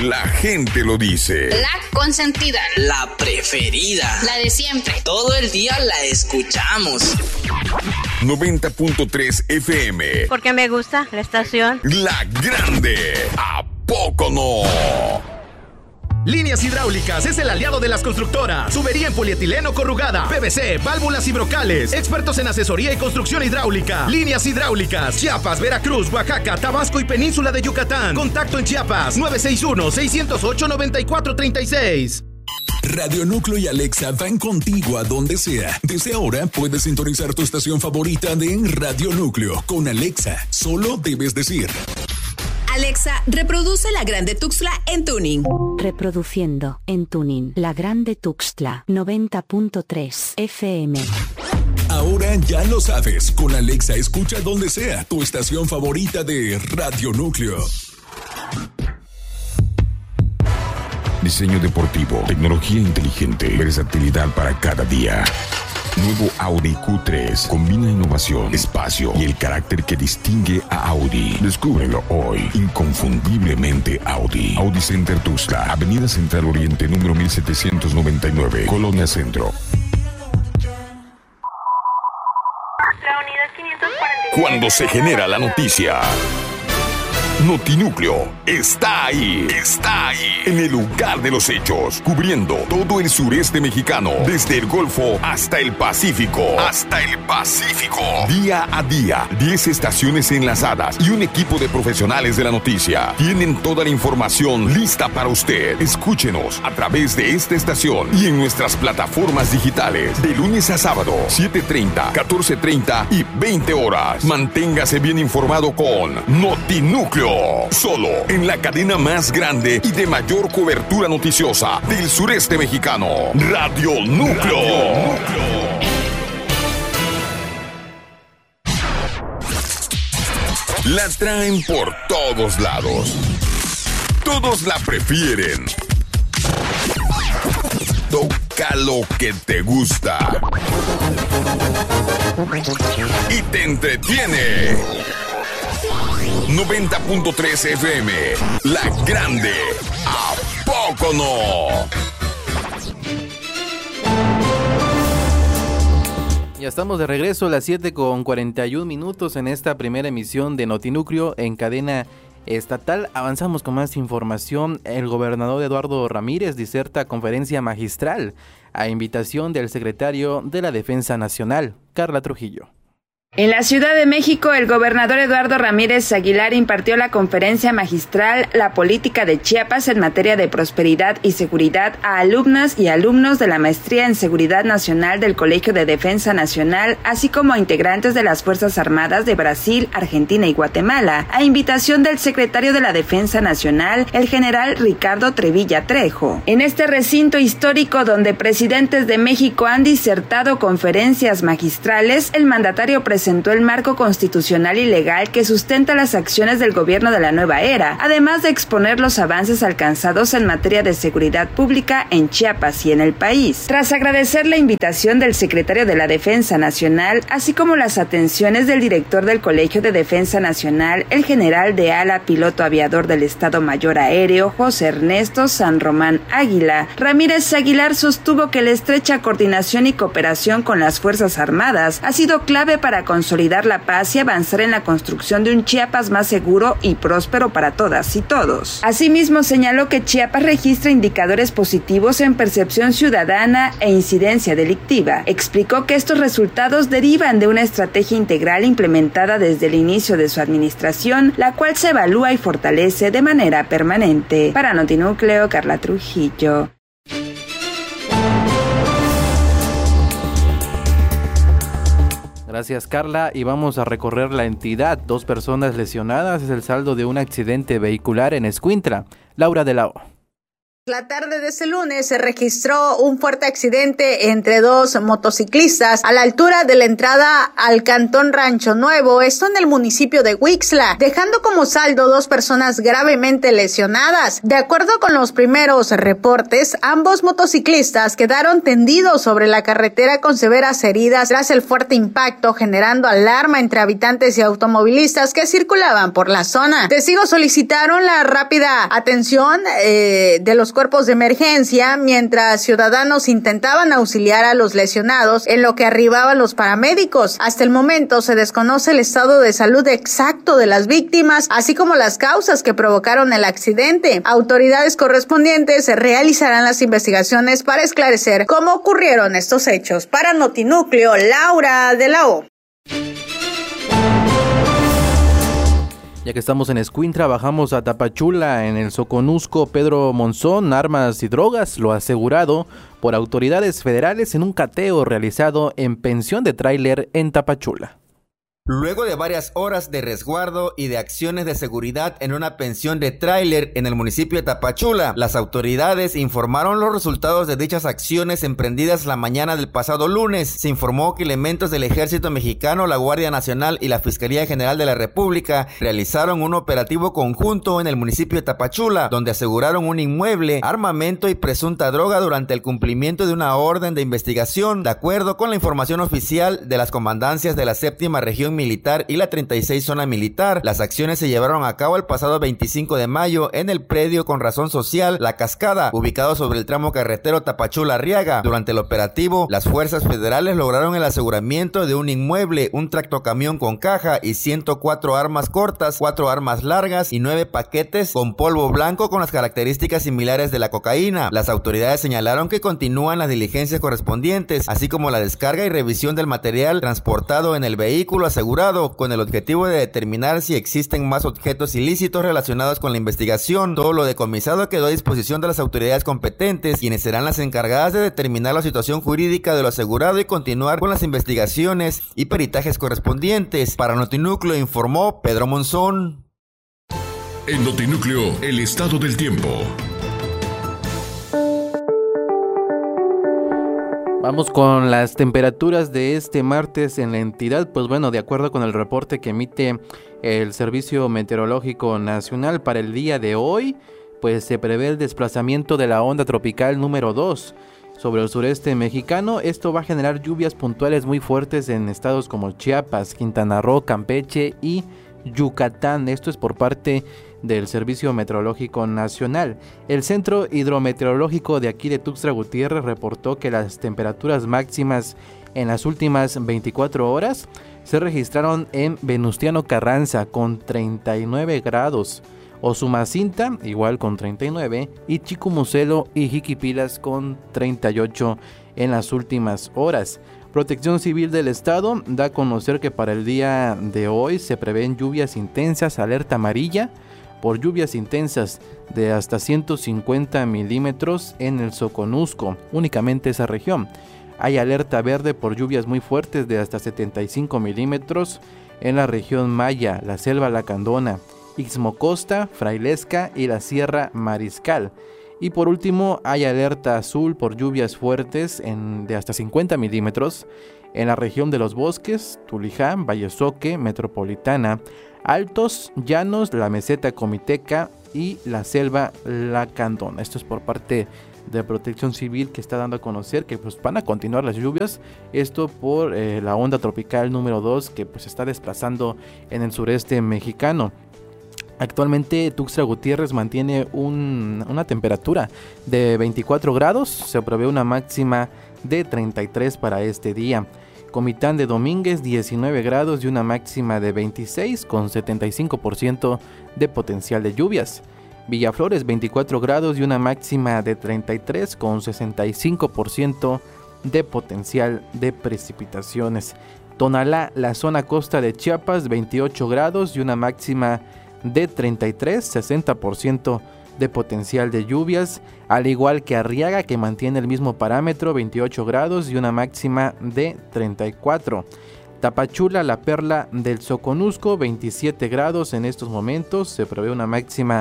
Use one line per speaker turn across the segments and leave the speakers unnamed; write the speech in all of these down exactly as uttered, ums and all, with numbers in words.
La gente lo dice.
La consentida.
La preferida.
La de siempre.
Todo el día la escuchamos.
noventa punto tres F M.
Porque me gusta la estación.
La Grande. ¿A poco no?
Líneas Hidráulicas es el aliado de las constructoras. Tubería en polietileno corrugada, P V C, válvulas y brocales. Expertos en asesoría y construcción hidráulica. Líneas Hidráulicas, Chiapas, Veracruz, Oaxaca, Tabasco y Península de Yucatán. Contacto en Chiapas, nueve seis uno, seis cero ocho, nueve cuatro tres seis.
Radio Núcleo y Alexa van contigo a donde sea. Desde ahora puedes sintonizar tu estación favorita de Radio Núcleo. Con Alexa, solo debes decir:
Alexa, reproduce La Grande Tuxtla en tuning.
Reproduciendo en tuning La Grande Tuxtla noventa punto tres F M.
Ahora ya lo sabes. Con Alexa escucha donde sea tu estación favorita de Radio Núcleo.
Diseño deportivo, tecnología inteligente, versatilidad para cada día. Nuevo Audi Q tres combina innovación, espacio y el carácter que distingue a Audi. Descúbrelo hoy. Inconfundiblemente Audi. Audi Center Tuxtla, Avenida Central Oriente, número mil setecientos noventa y nueve, Colonia Centro.
La unidad quinientos cuarenta y siete.
Cuando se genera la noticia, Notinúcleo está ahí, está ahí, en el lugar de los hechos, cubriendo todo el sureste mexicano, desde el Golfo hasta el Pacífico, hasta el Pacífico. Día a día, diez estaciones enlazadas y un equipo de profesionales de la noticia tienen toda la información lista para usted. Escúchenos a través de esta estación y en nuestras plataformas digitales, de lunes a sábado, siete treinta, catorce treinta y veinte horas. Manténgase bien informado con Notinúcleo. Solo en la cadena más grande y de mayor cobertura noticiosa del sureste mexicano, Radio Núcleo. Radio Núcleo. La traen por todos lados. Todos la prefieren. Toca lo que te gusta y te entretiene. noventa punto tres F M, La Grande. ¿A poco no?
Ya estamos de regreso a las siete con cuarenta y un minutos en esta primera emisión de Notinúcleo en cadena estatal. Avanzamos con más información. El gobernador Eduardo Ramírez diserta conferencia magistral a invitación del secretario de la Defensa Nacional, Carla Trujillo.
En la Ciudad de México, el gobernador Eduardo Ramírez Aguilar impartió la conferencia magistral La política de Chiapas en materia de prosperidad y seguridad a alumnas y alumnos de la Maestría en Seguridad Nacional del Colegio de Defensa Nacional, así como a integrantes de las Fuerzas Armadas de Brasil, Argentina y Guatemala, a invitación del secretario de la Defensa Nacional, el general Ricardo Trevilla Trejo. En este recinto histórico donde presidentes de México han disertado conferencias magistrales, el mandatario presentó presentó el marco constitucional y legal que sustenta las acciones del gobierno de la nueva era, además de exponer los avances alcanzados en materia de seguridad pública en Chiapas y en el país. Tras agradecer la invitación del secretario de la Defensa Nacional, así como las atenciones del director del Colegio de Defensa Nacional, el general de ala piloto aviador del Estado Mayor Aéreo, José Ernesto San Román Águila, Ramírez Aguilar sostuvo que la estrecha coordinación y cooperación con las Fuerzas Armadas ha sido clave para consolidar la paz y avanzar en la construcción de un Chiapas más seguro y próspero para todas y todos. Asimismo, señaló que Chiapas registra indicadores positivos en percepción ciudadana e incidencia delictiva. Explicó que estos resultados derivan de una estrategia integral implementada desde el inicio de su administración, la cual se evalúa y fortalece de manera permanente. Para Notinúcleo, Carla Trujillo.
Gracias, Carla, y vamos a recorrer la entidad. Dos personas lesionadas es el saldo de un accidente vehicular en Escuintla. Laura de la O.
La tarde de este lunes se registró un fuerte accidente entre dos motociclistas a la altura de la entrada al cantón Rancho Nuevo, esto en el municipio de Huixtla, dejando como saldo dos personas gravemente lesionadas. De acuerdo con los primeros reportes, ambos motociclistas quedaron tendidos sobre la carretera con severas heridas tras el fuerte impacto, generando alarma entre habitantes y automovilistas que circulaban por la zona. Testigos solicitaron la rápida atención eh, de los cuerpos de emergencia, mientras ciudadanos intentaban auxiliar a los lesionados en lo que arribaban los paramédicos. Hasta el momento se desconoce el estado de salud exacto de las víctimas, así como las causas que provocaron el accidente. Autoridades correspondientes realizarán las investigaciones para esclarecer cómo ocurrieron estos hechos. Para Notinúcleo, Laura de la O.
Ya que estamos en Escuintla, bajamos a Tapachula. En el Soconusco, Pedro Monzón, armas y drogas, lo asegurado por autoridades federales en un cateo realizado en pensión de tráiler en Tapachula.
Luego de varias horas de resguardo y de acciones de seguridad en una pensión de tráiler en el municipio de Tapachula, las autoridades informaron los resultados de dichas acciones emprendidas la mañana del pasado lunes. Se informó que elementos del Ejército Mexicano, la Guardia Nacional y la Fiscalía General de la República realizaron un operativo conjunto en el municipio de Tapachula, donde aseguraron un inmueble, armamento y presunta droga durante el cumplimiento de una orden de investigación, de acuerdo con la información oficial de las comandancias de la séptima región militar y la treinta y seis zona militar. Las acciones se llevaron a cabo el pasado veinticinco de mayo en el predio con razón social La Cascada, ubicado sobre el tramo carretero Tapachula-Arriaga. Durante el operativo, las fuerzas federales lograron el aseguramiento de un inmueble, un tractocamión con caja y ciento cuatro armas cortas, cuatro armas largas y nueve paquetes con polvo blanco con las características similares de la cocaína. Las autoridades señalaron que continúan las diligencias correspondientes, así como la descarga y revisión del material transportado en el vehículo asegurado, con el objetivo de determinar si existen más objetos ilícitos relacionados con la investigación. Todo lo decomisado quedó a disposición de las autoridades competentes, quienes serán las encargadas de determinar la situación jurídica de lo asegurado y continuar con las investigaciones y peritajes correspondientes. Para Notinúcleo informó Pedro Monzón.
En Notinúcleo, el estado del tiempo.
Vamos con las temperaturas de este martes en la entidad. Pues bueno, de acuerdo con el reporte que emite el Servicio Meteorológico Nacional para el día de hoy, pues se prevé el desplazamiento de la onda tropical número dos sobre el sureste mexicano. Esto va a generar lluvias puntuales muy fuertes en estados como Chiapas, Quintana Roo, Campeche y Yucatán. Esto es por parte del Servicio Meteorológico Nacional. El Centro Hidrometeorológico de aquí de Tuxtla Gutiérrez reportó que las temperaturas máximas en las últimas veinticuatro horas se registraron en Venustiano Carranza con treinta y nueve grados, Osumacinta igual con treinta y nueve y Chicumucelo y Jiquipilas con treinta y ocho en las últimas horas. Protección Civil del Estado da a conocer que para el día de hoy se prevén lluvias intensas, alerta amarilla por lluvias intensas de hasta ciento cincuenta milímetros en el Soconusco, únicamente esa región. Hay alerta verde por lluvias muy fuertes de hasta setenta y cinco milímetros en la región Maya, la Selva Lacandona, Istmo Costa, Frailesca y la Sierra Mariscal. Y por último, hay alerta azul por lluvias fuertes en, de hasta cincuenta milímetros en la región de los Bosques, Tuliján, Vallesoque, Metropolitana, Altos, Llanos, la Meseta Comiteca y la Selva Lacandona. Esto es por parte de Protección Civil, que está dando a conocer que pues van a continuar las lluvias. Esto por eh, la onda tropical número dos que pues está desplazando en el sureste mexicano. Actualmente Tuxtla Gutiérrez mantiene un, una temperatura de veinticuatro grados, se prevé una máxima de treinta y tres para este día. Comitán de Domínguez diecinueve grados y una máxima de veintiséis con setenta y cinco por ciento de potencial de lluvias. Villaflores veinticuatro grados y una máxima de treinta y tres con sesenta y cinco por ciento de potencial de precipitaciones. Tonalá, la zona costa de Chiapas, veintiocho grados y una máxima de treinta y tres, sesenta por ciento de potencial de lluvias, al igual que Arriaga, que mantiene el mismo parámetro, veintiocho grados y una máxima de treinta y cuatro. Tapachula, la perla del Soconusco, veintisiete grados en estos momentos, se prevé una máxima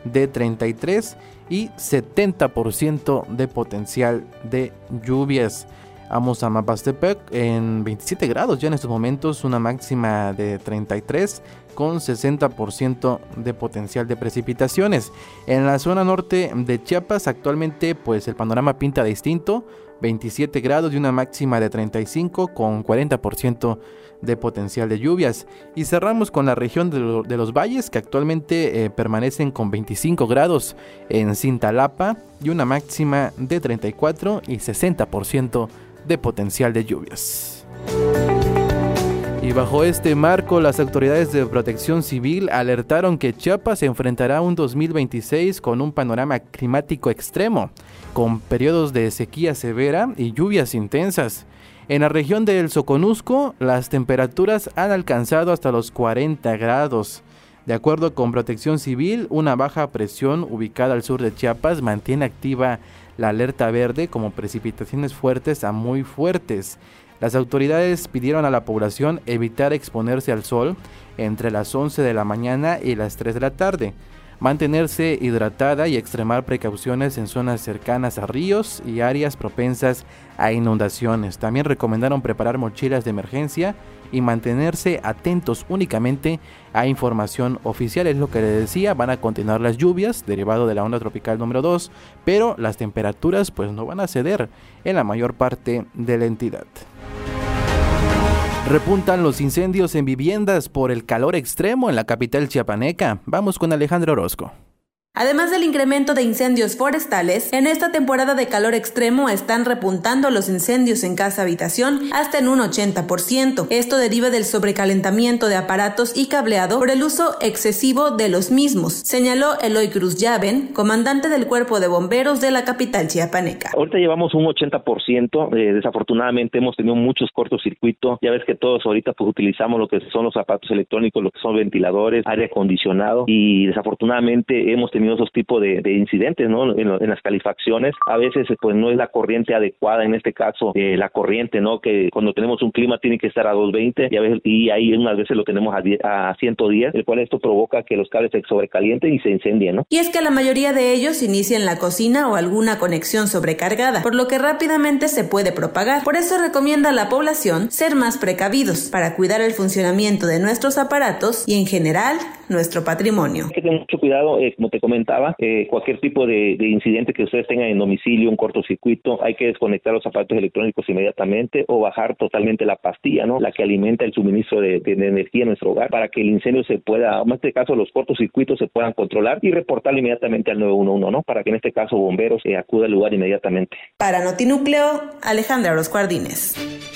de treinta y tres y setenta por ciento de potencial de lluvias. Vamos a Mapastepec en veintisiete grados ya en estos momentos, una máxima de treinta y tres con sesenta por ciento de potencial de precipitaciones. En la zona norte de Chiapas actualmente pues el panorama pinta distinto, veintisiete grados y una máxima de treinta y cinco con cuarenta por ciento de potencial de lluvias. Y cerramos con la región de, lo, de los valles que actualmente eh, permanecen con veinticinco grados en Cintalapa y una máxima de treinta y cuatro y sesenta por ciento de potencial de lluvias. Y bajo este marco, las autoridades de protección civil alertaron que Chiapas se enfrentará a un dos mil veintiséis con un panorama climático extremo, con periodos de sequía severa y lluvias intensas. En la región del Soconusco, las temperaturas han alcanzado hasta los cuarenta grados. De acuerdo con Protección Civil, una baja presión ubicada al sur de Chiapas mantiene activa la alerta verde como precipitaciones fuertes a muy fuertes. Las autoridades pidieron a la población evitar exponerse al sol entre las once de la mañana y las tres de la tarde, mantenerse hidratada y extremar precauciones en zonas cercanas a ríos y áreas propensas a inundaciones. También recomendaron preparar mochilas de emergencia y mantenerse atentos únicamente a información oficial. Es lo que les decía, van a continuar las lluvias derivado de la onda tropical número dos, pero las temperaturas pues no van a ceder en la mayor parte de la entidad. Repuntan los incendios en viviendas por el calor extremo en la capital chiapaneca. Vamos con Alejandro Orozco.
Además del incremento de incendios forestales, en esta temporada de calor extremo están repuntando los incendios en casa-habitación hasta en un ochenta por ciento. Esto deriva del sobrecalentamiento de aparatos y cableado por el uso excesivo de los mismos, señaló Eloy Cruz Llaven, comandante del Cuerpo de Bomberos de la capital chiapaneca.
Ahorita llevamos un ochenta por ciento, eh, desafortunadamente hemos tenido muchos cortocircuitos, ya ves que todos ahorita pues utilizamos lo que son los aparatos electrónicos, lo que son ventiladores, aire acondicionado, y desafortunadamente hemos tenido esos tipos de, de incidentes, ¿no? En, en las calefacciones, a veces pues no es la corriente adecuada, en este caso eh, la corriente, ¿no? Que cuando tenemos un clima tiene que estar a doscientos veinte y a veces y ahí unas veces lo tenemos a, diez, a ciento diez, el cual esto provoca que los cables se sobrecalienten y se incendien, ¿no?
Y es que la mayoría de ellos inicia en la cocina o alguna conexión sobrecargada, por lo que rápidamente se puede propagar. Por eso recomienda a la población ser más precavidos para cuidar el funcionamiento de nuestros aparatos y en general nuestro patrimonio.
Hay que tener mucho cuidado, eh, como te comentaba, eh, cualquier tipo de, de incidente que ustedes tengan en domicilio, un cortocircuito, hay que desconectar los aparatos electrónicos inmediatamente o bajar totalmente la pastilla, ¿no? La que alimenta el suministro de, de, de energía en nuestro hogar para que el incendio se pueda, en este caso los cortocircuitos se puedan controlar y reportarlo inmediatamente al nueve uno uno, ¿no? Para que en este caso bomberos eh, acuda al lugar inmediatamente.
Para Notinúcleo, Alejandra Orozco Ardínez.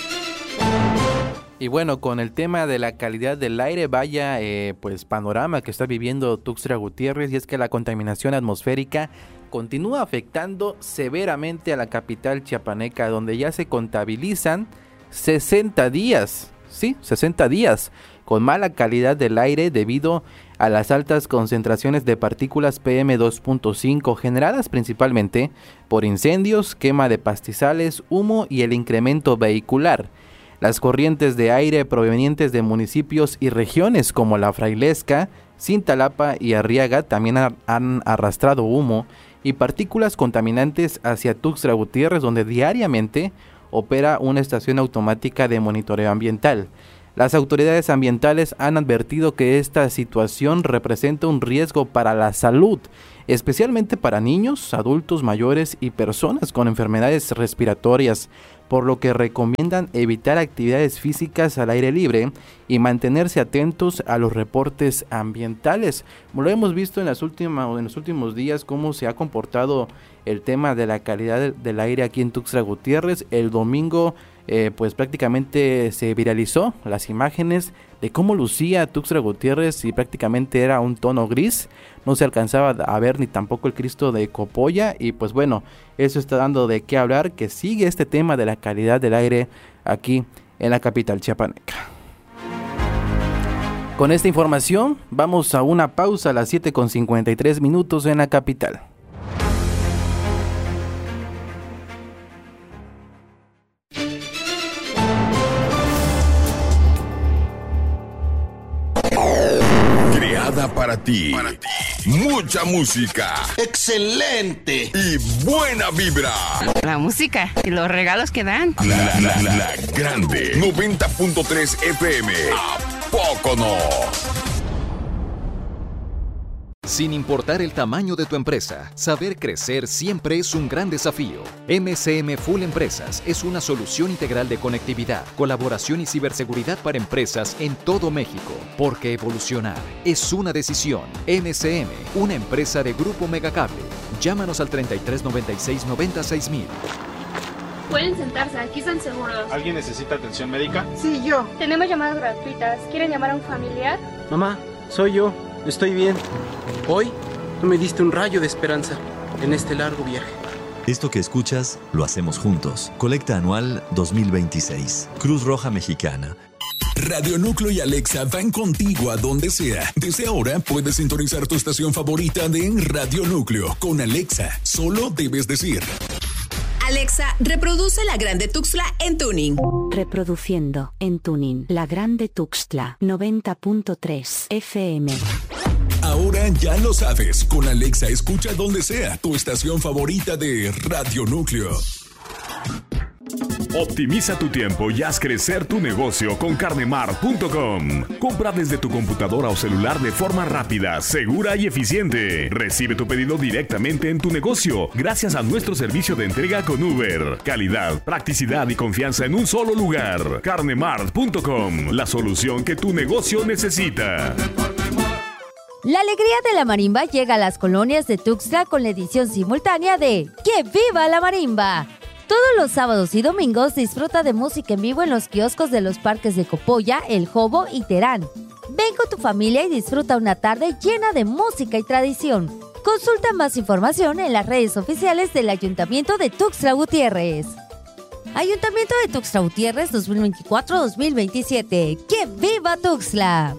Y bueno, con el tema de la calidad del aire, vaya eh, pues panorama que está viviendo Tuxtla Gutiérrez, y es que la contaminación atmosférica continúa afectando severamente a la capital chiapaneca, donde ya se contabilizan sesenta días, sí, sesenta días con mala calidad del aire debido a las altas concentraciones de partículas P M dos punto cinco generadas principalmente por incendios, quema de pastizales, humo y el incremento vehicular. Las corrientes de aire provenientes de municipios y regiones como La Frailesca, Cintalapa y Arriaga también han arrastrado humo y partículas contaminantes hacia Tuxtla Gutiérrez, donde diariamente opera una estación automática de monitoreo ambiental. Las autoridades ambientales han advertido que esta situación representa un riesgo para la salud, especialmente para niños, adultos mayores y personas con enfermedades respiratorias, por lo que recomiendan evitar actividades físicas al aire libre y mantenerse atentos a los reportes ambientales. Lo hemos visto en, las últimas, en los últimos días cómo se ha comportado el tema de la calidad del aire aquí en Tuxtla Gutiérrez. El domingo eh, pues prácticamente se viralizó las imágenes de cómo lucía Tuxtla Gutiérrez y prácticamente era un tono gris, no se alcanzaba a ver ni tampoco el Cristo de Copolla, y pues bueno, eso está dando de qué hablar, que sigue este tema de la calidad del aire aquí en la capital chiapaneca. Con esta información vamos a una pausa a las siete con cincuenta y tres minutos en la capital.
Para para ti. Para ti. Mucha música.
¡Excelente!
Y buena vibra.
La música y los regalos que dan.
La, la, la, la grande. noventa punto tres F M. ¿A poco no?
Sin importar el tamaño de tu empresa, saber crecer siempre es un gran desafío. M C M Full Empresas es una solución integral de conectividad, colaboración y ciberseguridad para empresas en todo México. Porque evolucionar es una decisión. M C M, una empresa de Grupo Megacable. Llámanos al treinta y tres noventa y seis noventa y seis mil.
Pueden sentarse, aquí están seguros.
¿Alguien necesita atención médica?
Sí, yo. Tenemos llamadas gratuitas. ¿Quieren llamar a un familiar?
Mamá, soy yo. Estoy bien. Hoy tú me diste un rayo de esperanza en este largo viaje.
Esto que escuchas, lo hacemos juntos. Colecta anual dos mil veintiséis. Cruz Roja Mexicana.
Radio Núcleo y Alexa van contigo a donde sea. Desde ahora puedes sintonizar tu estación favorita de Radio Núcleo. Con Alexa, solo debes decir:
Alexa, reproduce La Grande Tuxtla en tuning.
Reproduciendo en tuning La Grande Tuxtla noventa punto tres F M.
Ahora ya lo sabes, con Alexa escucha donde sea tu estación favorita de Radio Núcleo.
Optimiza tu tiempo y haz crecer tu negocio con carnemart punto com. Compra desde tu computadora o celular de forma rápida, segura y eficiente. Recibe tu pedido directamente en tu negocio gracias a nuestro servicio de entrega con Uber. Calidad, practicidad y confianza en un solo lugar. carnemart punto com, la solución que tu negocio necesita.
La alegría de la marimba llega a las colonias de Tuxtla con la edición simultánea de ¡Que viva la marimba! Todos los sábados y domingos disfruta de música en vivo en los kioscos de los parques de Copolla, El Jobo y Terán. Ven con tu familia y disfruta una tarde llena de música y tradición. Consulta más información en las redes oficiales del Ayuntamiento de Tuxtla Gutiérrez. Ayuntamiento de Tuxtla Gutiérrez dos mil veinticuatro a dos mil veintisiete. ¡Que viva Tuxtla!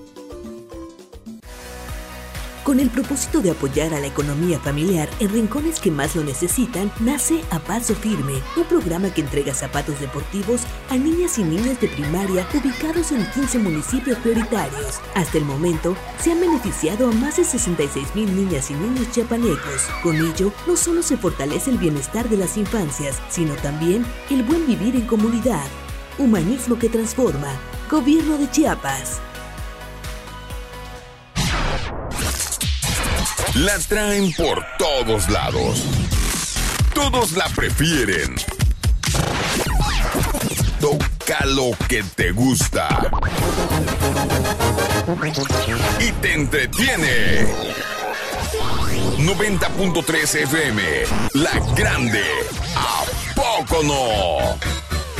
Con el propósito de apoyar a la economía familiar en rincones que más lo necesitan, nace A Paso Firme, un programa que entrega zapatos deportivos a niñas y niños de primaria ubicados en quince municipios prioritarios. Hasta el momento, se han beneficiado a más de sesenta y seis mil niñas y niños chiapanecos. Con ello, no solo se fortalece el bienestar de las infancias, sino también el buen vivir en comunidad. Humanismo que transforma. Gobierno de Chiapas.
La traen por todos lados. Todos la prefieren. Toca lo que te gusta. Y te entretiene. noventa punto tres F M. La Grande. ¿A poco no?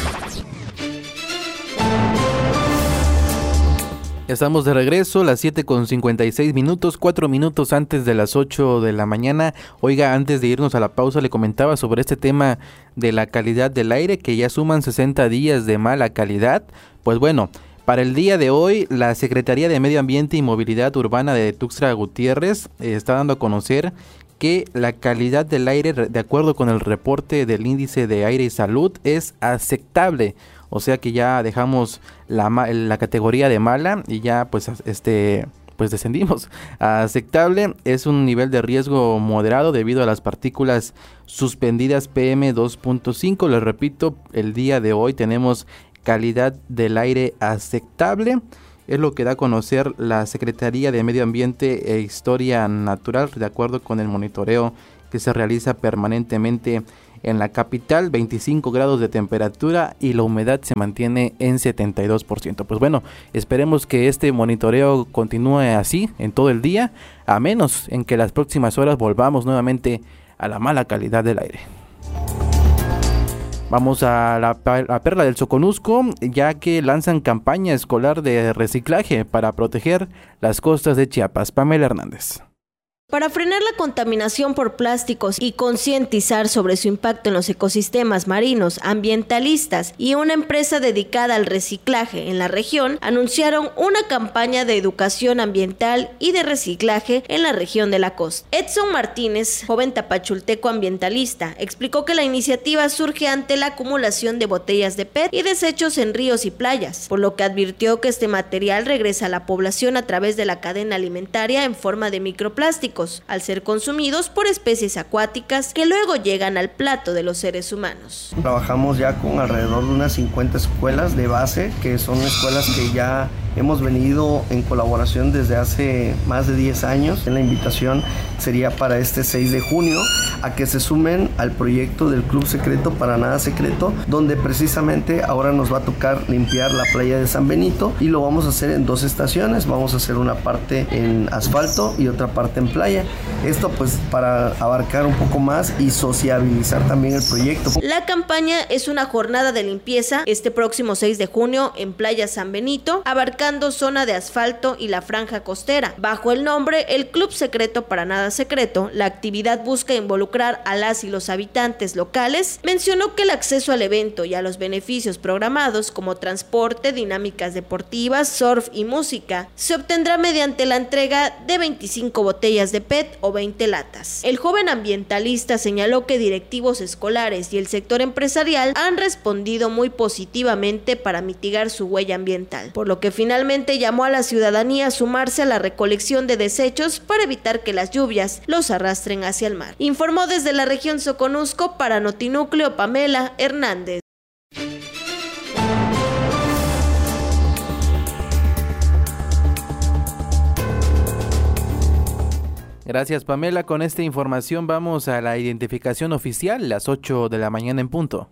Estamos de regreso, las siete con cincuenta y seis minutos, cuatro minutos antes de las ocho de la mañana. Oiga, antes de irnos a la pausa le comentaba sobre este tema de la calidad del aire, que ya suman sesenta días de mala calidad. Pues bueno, para el día de hoy, la Secretaría de Medio Ambiente y Movilidad Urbana de Tuxtla Gutiérrez eh, está dando a conocer que la calidad del aire, de acuerdo con el reporte del Índice de Aire y Salud, es aceptable. O sea que ya dejamos la, la categoría de mala y ya pues este pues descendimos a aceptable. Es un nivel de riesgo moderado debido a las partículas suspendidas P M dos punto cinco. Les repito, el día de hoy tenemos calidad del aire aceptable. Es lo que da a conocer la Secretaría de Medio Ambiente e Historia Natural, de acuerdo con el monitoreo que se realiza permanentemente en la capital. Veinticinco grados de temperatura y la humedad se mantiene en setenta y dos por ciento. Pues bueno, esperemos que este monitoreo continúe así en todo el día, a menos en que las próximas horas volvamos nuevamente a la mala calidad del aire. Vamos a la, la Perla del Soconusco, ya que lanzan campaña escolar de reciclaje para proteger las costas de Chiapas. Pamela Hernández.
Para frenar la contaminación por plásticos y concientizar sobre su impacto en los ecosistemas marinos, ambientalistas y una empresa dedicada al reciclaje en la región anunciaron una campaña de educación ambiental y de reciclaje en la región de la costa. Edson Martínez, joven tapachulteco ambientalista, explicó que la iniciativa surge ante la acumulación de botellas de P E T y desechos en ríos y playas, por lo que advirtió que este material regresa a la población a través de la cadena alimentaria en forma de microplásticos, al ser consumidos por especies acuáticas que luego llegan al plato de los seres humanos.
Trabajamos ya con alrededor de unas cincuenta escuelas de base, que son escuelas que ya hemos venido en colaboración desde hace más de diez años. La invitación sería para este seis de junio a que se sumen al proyecto del Club Secreto para Nada Secreto, donde precisamente ahora nos va a tocar limpiar la playa de San Benito, y lo vamos a hacer en dos estaciones. Vamos a hacer una parte en asfalto y otra parte en playa. Esto pues para abarcar un poco más y sociabilizar también el proyecto.
La campaña es una jornada de limpieza este próximo seis de junio en Playa San Benito, abarcando zona de asfalto y la franja costera. Bajo el nombre El Club Secreto para Nada Secreto, la actividad busca involucrar a las y los habitantes locales. Mencionó que el acceso al evento y a los beneficios programados como transporte, dinámicas deportivas, surf y música se obtendrá mediante la entrega de veinticinco botellas de P E T o veinte latas. El joven ambientalista señaló que directivos escolares y el sector empresarial han respondido muy positivamente para mitigar su huella ambiental, por lo que finalmente llamó a la ciudadanía a sumarse a la recolección de desechos para evitar que las lluvias los arrastren hacia el mar. Informó desde la región Soconusco para Notinúcleo Pamela Hernández.
Gracias, Pamela. Con esta información vamos a la identificación oficial, las ocho de la mañana en punto.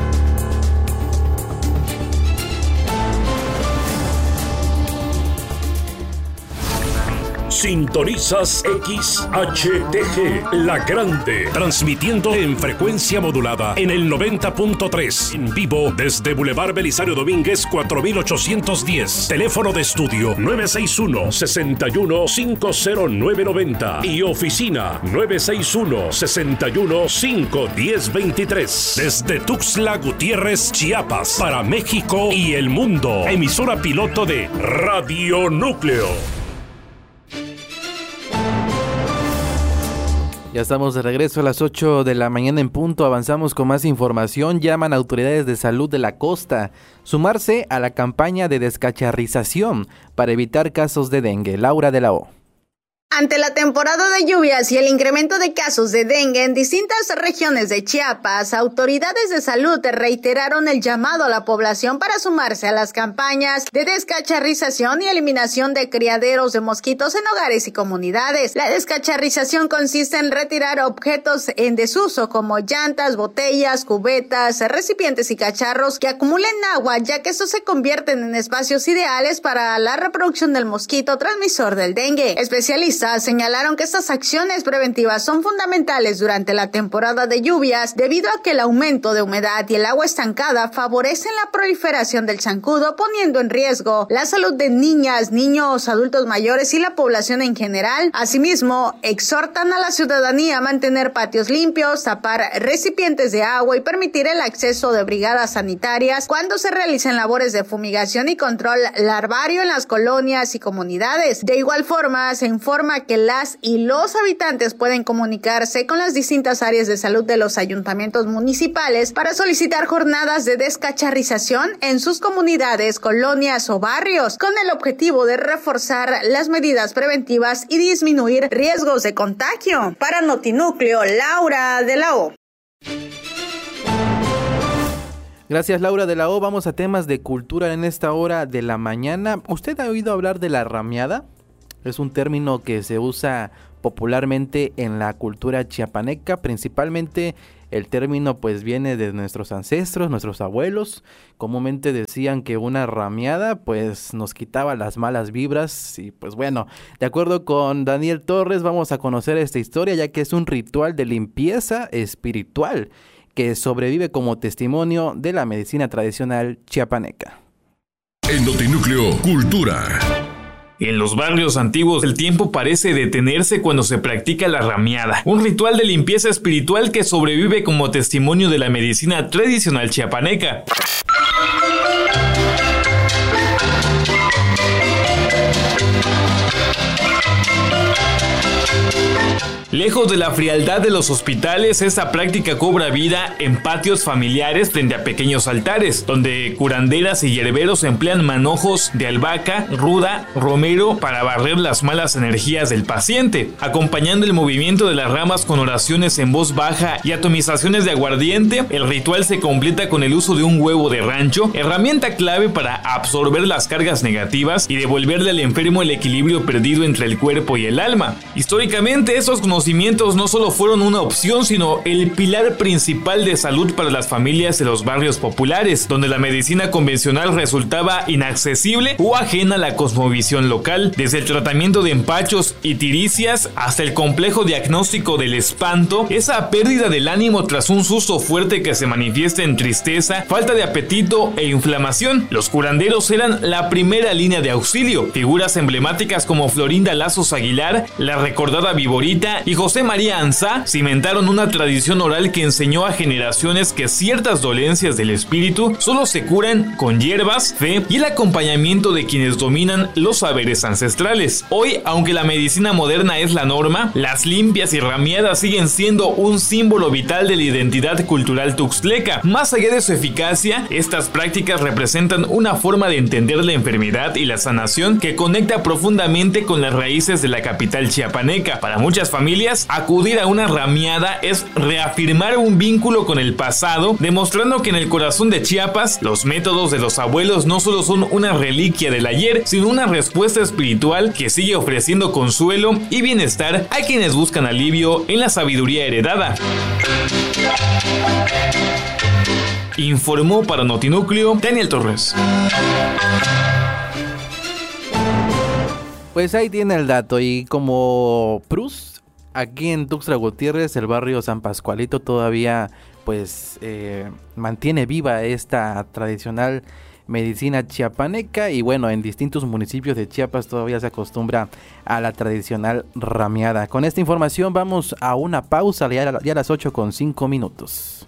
Sintonizas X H T G, La Grande, transmitiendo en frecuencia modulada en el noventa punto tres, en vivo desde Boulevard Belisario Domínguez cuatro mil ochocientos diez, teléfono de estudio nueve seis uno, seis uno cinco cero nueve nueve cero y oficina nueve seis uno, seis uno cinco uno cero dos tres, desde Tuxtla Gutiérrez, Chiapas, para México y el mundo, emisora piloto de Radio Núcleo.
Ya estamos de regreso a las ocho de la mañana en punto. Avanzamos con más información. Llaman a autoridades de salud de la costa sumarse a la campaña de descacharrización para evitar casos de dengue. Laura de la O.
Ante la temporada de lluvias y el incremento de casos de dengue en distintas regiones de Chiapas, autoridades de salud reiteraron el llamado a la población para sumarse a las campañas de descacharrización y eliminación de criaderos de mosquitos en hogares y comunidades. La descacharrización consiste en retirar objetos en desuso como llantas, botellas, cubetas, recipientes y cacharros que acumulen agua, ya que estos se convierten en espacios ideales para la reproducción del mosquito transmisor del dengue. Especialistas señalaron que estas acciones preventivas son fundamentales durante la temporada de lluvias debido a que el aumento de humedad y el agua estancada favorecen la proliferación del zancudo, poniendo en riesgo la salud de niñas, niños, adultos mayores y la población en general. Asimismo, exhortan a la ciudadanía a mantener patios limpios, tapar recipientes de agua y permitir el acceso de brigadas sanitarias cuando se realicen labores de fumigación y control larvario en las colonias y comunidades. De igual forma, se informa que las y los habitantes pueden comunicarse con las distintas áreas de salud de los ayuntamientos municipales para solicitar jornadas de descacharrización en sus comunidades, colonias o barrios, con el objetivo de reforzar las medidas preventivas y disminuir riesgos de contagio. Para Notinúcleo, Laura de la O.
Gracias, Laura de la O. Vamos a temas de cultura en esta hora de la mañana. ¿Usted ha oído hablar de la rameada? Es un término que se usa popularmente en la cultura chiapaneca. Principalmente el término pues viene de nuestros ancestros, nuestros abuelos. Comúnmente decían que una rameada pues nos quitaba las malas vibras. Y pues bueno, de acuerdo con Daniel Torres vamos a conocer esta historia, ya que es un ritual de limpieza espiritual que sobrevive como testimonio de la medicina tradicional chiapaneca.
En Notinúcleo, Cultura.
En los barrios antiguos el tiempo parece detenerse cuando se practica la rameada, un ritual de limpieza espiritual que sobrevive como testimonio de la medicina tradicional chiapaneca. Lejos de la frialdad de los hospitales, esta práctica cobra vida en patios familiares frente a pequeños altares, donde curanderas y hierberos emplean manojos de albahaca, ruda, romero para barrer las malas energías del paciente, acompañando el movimiento de las ramas con oraciones en voz baja y atomizaciones de aguardiente. El ritual se completa con el uso de un huevo de rancho, herramienta clave para absorber las cargas negativas y devolverle al enfermo el equilibrio perdido entre el cuerpo y el alma. Históricamente, estos conocimientos no solo fueron una opción, sino el pilar principal de salud para las familias de los barrios populares, donde la medicina convencional resultaba inaccesible o ajena a la cosmovisión local. Desde el tratamiento de empachos y tiricias hasta el complejo diagnóstico del espanto, esa pérdida del ánimo tras un susto fuerte que se manifiesta en tristeza, falta de apetito e inflamación. Los curanderos eran la primera línea de auxilio. Figuras emblemáticas como Florinda Lazos Aguilar, la recordada Viborita y José María Ansá cimentaron una tradición oral que enseñó a generaciones que ciertas dolencias del espíritu solo se curan con hierbas, fe y el acompañamiento de quienes dominan los saberes ancestrales. Hoy, aunque la medicina moderna es la norma, las limpias y rameadas siguen siendo un símbolo vital de la identidad cultural tuxtleca. Más allá de su eficacia, estas prácticas representan una forma de entender la enfermedad y la sanación que conecta profundamente con las raíces de la capital chiapaneca. Para muchas familias, acudir a una rameada es reafirmar un vínculo con el pasado, demostrando que en el corazón de Chiapas, los métodos de los abuelos no solo son una reliquia del ayer, sino una respuesta espiritual que sigue ofreciendo consuelo y bienestar a quienes buscan alivio en la sabiduría heredada. Informó para Notinúcleo Daniel Torres.
Pues ahí tiene el dato, y como Prus, aquí en Tuxtla Gutiérrez, el barrio San Pascualito todavía pues eh, mantiene viva esta tradicional medicina chiapaneca, y bueno, en distintos municipios de Chiapas todavía se acostumbra a la tradicional rameada. Con esta información vamos a una pausa ya a, ya a las ocho con cinco minutos.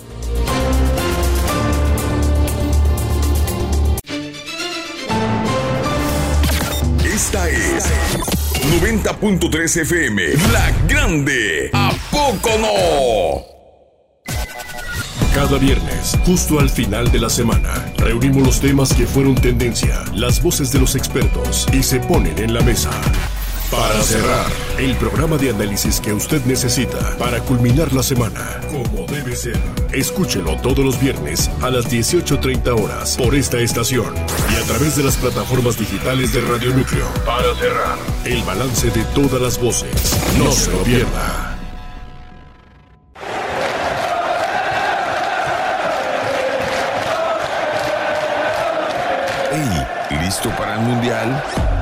Esta es noventa punto tres F M, La Grande. ¿A poco no?
Cada viernes, justo al final de la semana, reunimos los temas que fueron tendencia, las voces de los expertos y se ponen en la mesa. Para cerrar, el programa de análisis que usted necesita para culminar la semana, como debe ser. Escúchelo todos los viernes a las dieciocho treinta horas por esta estación y a través de las plataformas digitales de Radio Núcleo. Para cerrar, el balance de todas las voces. No se lo pierda.
Hey, ¿listo para el Mundial?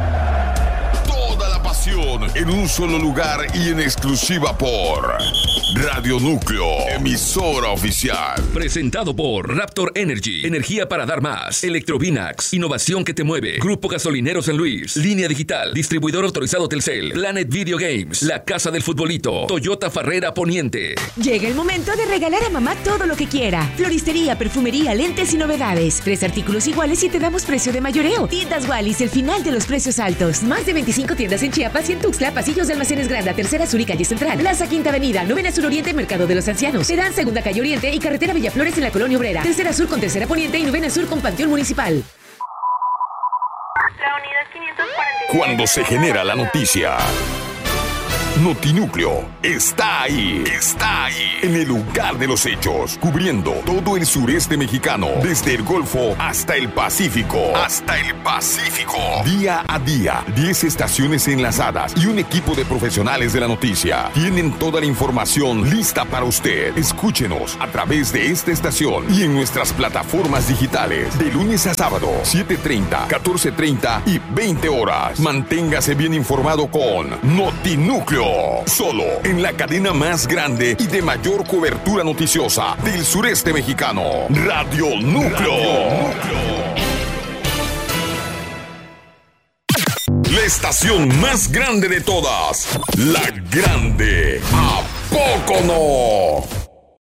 En un solo lugar y en exclusiva por Radio Núcleo, emisora oficial.
Presentado por Raptor Energy, energía para dar más. Electrovinax, innovación que te mueve. Grupo Gasolinero San Luis, Línea Digital, distribuidor autorizado Telcel. Planet Video Games, La Casa del Futbolito. Toyota Farrera Poniente.
Llega el momento de regalar a mamá todo lo que quiera. Floristería, perfumería, lentes y novedades. Tres artículos iguales y te damos precio de mayoreo. Tiendas Wallis, el final de los precios altos. Más de veinticinco tiendas en Chiapas y en Tuxtla, pasillos de Almacenes Granda, Tercera Sur y Calle Central. Plaza Quinta Avenida, Novena Sur Oriente, Mercado de los Ancianos. Terán Segunda Calle Oriente y Carretera Villaflores en la Colonia Obrera. Tercera Sur con Tercera Poniente y Novena Sur con Panteón Municipal.
La unidad quinientos cuarenta y siete.
Cuando se genera la noticia, Notinúcleo está ahí, está ahí, en el lugar de los hechos, cubriendo todo el sureste mexicano, desde el Golfo hasta el Pacífico, hasta el Pacífico. Día a día, diez estaciones enlazadas y un equipo de profesionales de la noticia tienen toda la información lista para usted. Escúchenos a través de esta estación y en nuestras plataformas digitales, de lunes a sábado, siete treinta, catorce treinta y veinte horas. Manténgase bien informado con Notinúcleo. Solo en la cadena más grande y de mayor cobertura noticiosa del sureste mexicano, Radio Núcleo. Radio Núcleo. La estación más grande de todas, La Grande. ¿A poco no?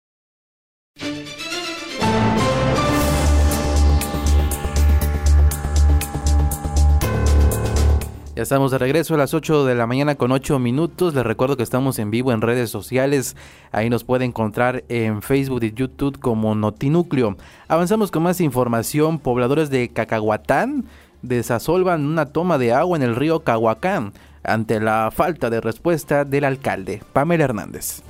Ya estamos de regreso a las ocho de la mañana con ocho minutos. Les recuerdo que estamos en vivo en redes sociales. Ahí nos puede encontrar en Facebook y YouTube como Notinúcleo. Avanzamos con más información. Pobladores de Cacahuatán desasolvan una toma de agua en el río Cahuacán ante la falta de respuesta del alcalde. Pamela Hernández.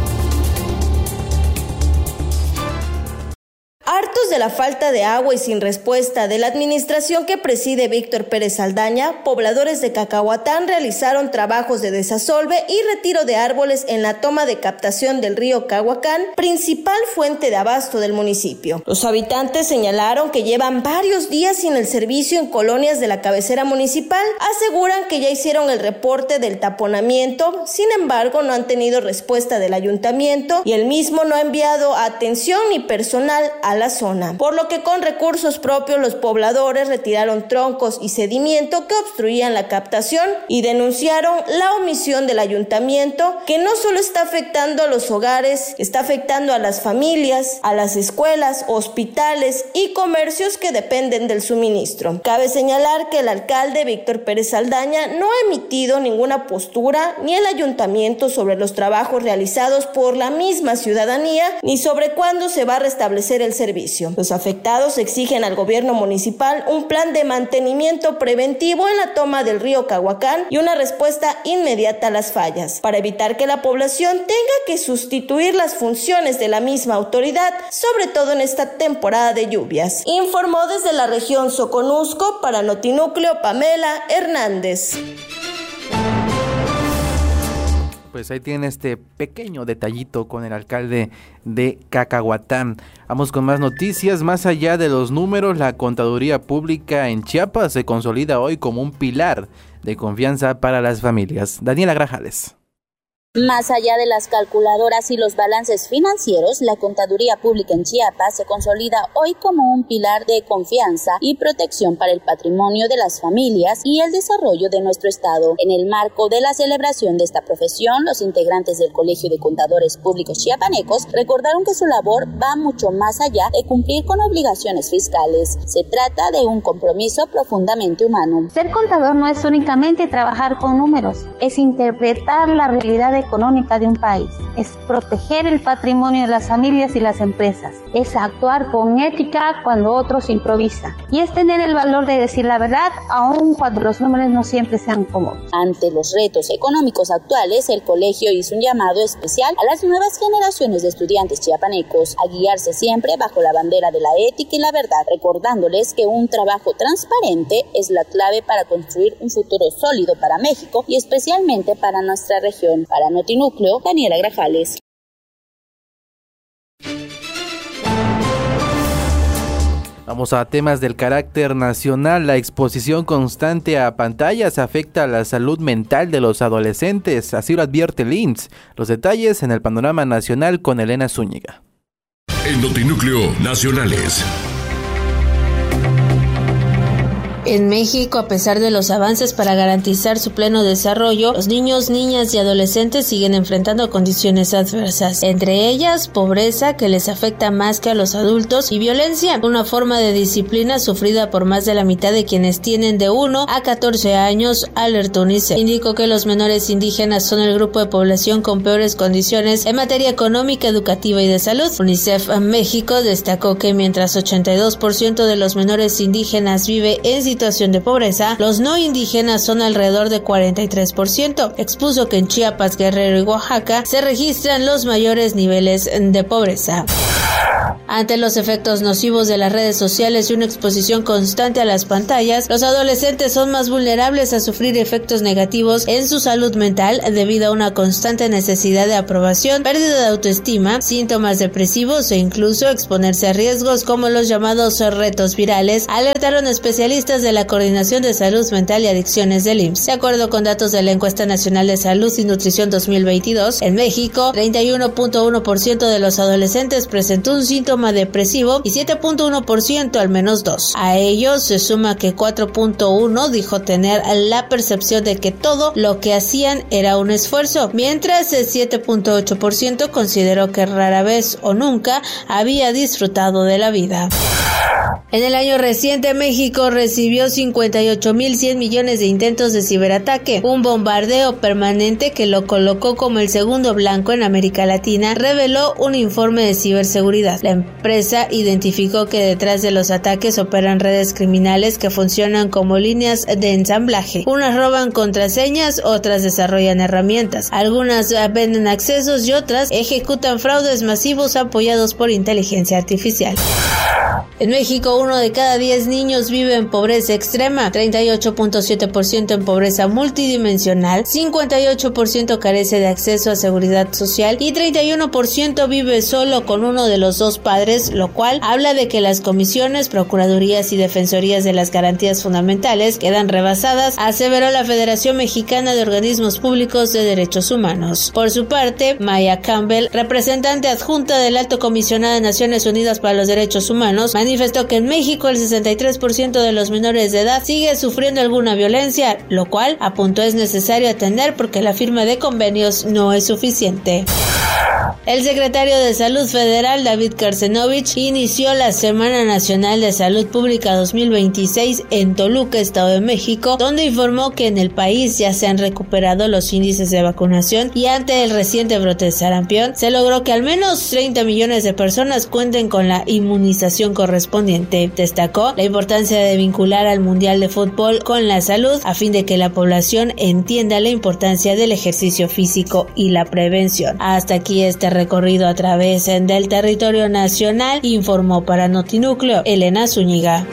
Hartos de la falta de agua y sin respuesta de la administración que preside Víctor Pérez Saldaña, pobladores de Cacahuatán realizaron trabajos de desasolve y retiro de árboles en la toma de captación del río Cahuacán, principal fuente de abasto del municipio. Los habitantes señalaron que llevan varios días sin el servicio en colonias de la cabecera municipal. Aseguran que ya hicieron el reporte del taponamiento, sin embargo no han tenido respuesta del ayuntamiento y el mismo no ha enviado atención ni personal a la zona, por lo que con recursos propios los pobladores retiraron troncos y sedimento que obstruían la captación y denunciaron la omisión del ayuntamiento, que no solo está afectando a los hogares, está afectando a las familias, a las escuelas, hospitales y comercios que dependen del suministro. Cabe señalar que el alcalde Víctor Pérez Saldaña no ha emitido ninguna postura ni el ayuntamiento sobre los trabajos realizados por la misma ciudadanía ni sobre cuándo se va a restablecer el servicio. Los afectados exigen al gobierno municipal un plan de mantenimiento preventivo en la toma del río Cahuacán y una respuesta inmediata a las fallas, para evitar que la población tenga que sustituir las funciones de la misma autoridad, sobre todo en esta temporada de lluvias. Informó desde la región Soconusco para Notinúcleo Pamela Hernández.
Pues ahí tiene este pequeño detallito con el alcalde de Cacahuatán. Vamos con más noticias. Más allá de los números, la contaduría pública en Chiapas se consolida hoy como un pilar de confianza para las familias. Daniela Grajales.
Más allá de las calculadoras y los balances financieros, la contaduría pública en Chiapas se consolida hoy como un pilar de confianza y protección para el patrimonio de las familias y el desarrollo de nuestro estado. En el marco de la celebración de esta profesión, los integrantes del Colegio de Contadores Públicos Chiapanecos recordaron que su labor va mucho más allá de cumplir con obligaciones fiscales. Se trata de un compromiso profundamente humano.
Ser contador no es únicamente trabajar con números, es interpretar la realidad de económica de un país, es proteger el patrimonio de las familias y las empresas, es actuar con ética cuando otros improvisan y es tener el valor de decir la verdad aun cuando los números no siempre sean cómodos.
Ante los retos económicos actuales, el colegio hizo un llamado especial a las nuevas generaciones de estudiantes chiapanecos a guiarse siempre bajo la bandera de la ética y la verdad, recordándoles que un trabajo transparente es la clave para construir un futuro sólido para México y especialmente para nuestra región. Para Notinúcleo, Daniela Grajales.
Vamos a temas del carácter nacional. La exposición constante a pantallas afecta a la salud mental de los adolescentes, así lo advierte el I M S S. Los detalles en el panorama nacional con Elena Zúñiga.
En Notinúcleo Nacionales.
En México, a pesar de los avances para garantizar su pleno desarrollo, los niños, niñas y adolescentes siguen enfrentando condiciones adversas, entre ellas pobreza, que les afecta más que a los adultos, y violencia, una forma de disciplina sufrida por más de la mitad de quienes tienen de uno a catorce años, alertó UNICEF. Indicó que los menores indígenas son el grupo de población con peores condiciones en materia económica, educativa y de salud. UNICEF México destacó que mientras ochenta y dos por ciento de los menores indígenas vive en situación de pobreza, los no indígenas son alrededor de cuarenta y tres por ciento. Expuso que en Chiapas, Guerrero y Oaxaca se registran los mayores niveles de pobreza. Ante los efectos nocivos de las redes sociales y una exposición constante a las pantallas, los adolescentes son más vulnerables a sufrir efectos negativos en su salud mental debido a una constante necesidad de aprobación, pérdida de autoestima, síntomas depresivos e incluso exponerse a riesgos como los llamados retos virales, alertaron especialistas de la Coordinación de Salud Mental y Adicciones del I M S S. De acuerdo con datos de la Encuesta Nacional de Salud y Nutrición dos mil veintidós, en México, treinta y uno punto uno por ciento de los adolescentes presentó un síntoma
síntoma depresivo y siete punto uno por ciento al menos dos. A ellos se suma que cuatro punto uno dijo tener la percepción de que todo lo que hacían era un esfuerzo, mientras el siete punto ocho por ciento consideró que rara vez o nunca había disfrutado de la vida. En el año reciente, México recibió cincuenta y ocho mil cien millones de intentos de ciberataque, un bombardeo permanente que lo colocó como el segundo blanco en América Latina, reveló un informe de ciberseguridad. La empresa identificó que detrás de los ataques operan redes criminales que funcionan como líneas de ensamblaje. Unas roban contraseñas, otras desarrollan herramientas, algunas venden accesos y otras ejecutan fraudes masivos apoyados por inteligencia artificial. En México, uno de cada diez niños vive en pobreza extrema, treinta y ocho punto siete por ciento en pobreza multidimensional, cincuenta y ocho por ciento carece de acceso a seguridad social y treinta y uno por ciento vive solo con uno de los dos padres, lo cual habla de que las comisiones, procuradurías y defensorías de las garantías fundamentales quedan rebasadas, aseveró la Federación Mexicana de Organismos Públicos de Derechos Humanos. Por su parte, Maya Campbell, representante adjunta del Alto Comisionado de Naciones Unidas para los Derechos Humanos, manifestó que en México el sesenta y tres por ciento de los menores de edad sigue sufriendo alguna violencia, lo cual apuntó es necesario atender porque la firma de convenios no es suficiente. El secretario de Salud Federal, David Karcenovich, inició la Semana Nacional de Salud Pública dos mil veintiséis en Toluca, Estado de México, donde informó que en el país ya se han recuperado los índices de vacunación y ante el reciente brote de sarampión, se logró que al menos treinta millones de personas cuenten con la inmunización correspondiente. Destacó la importancia de vincular al Mundial de Fútbol con la salud a fin de que la población entienda la importancia del ejercicio físico y la prevención. Hasta aquí este recorrido a través del territorio nacional, informó para Notinúcleo Elena Zúñiga.